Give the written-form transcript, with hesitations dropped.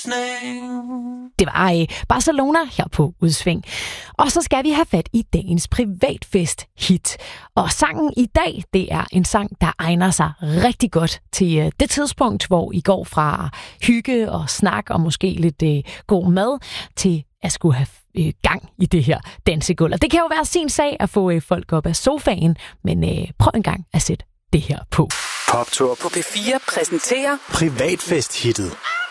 Det var Barcelona her på Udsving. Og så skal vi have fat i dagens privatfest-hit. Og sangen i dag, det er en sang, der egner sig rigtig godt til det tidspunkt, hvor I går fra hygge og snak og måske lidt god mad til at skulle have gang i det her dansegulv. Og det kan jo være sin sag at få folk op af sofaen, men prøv en gang at sætte det her på. Poptur på P4 præsenterer Privatfest-hittet.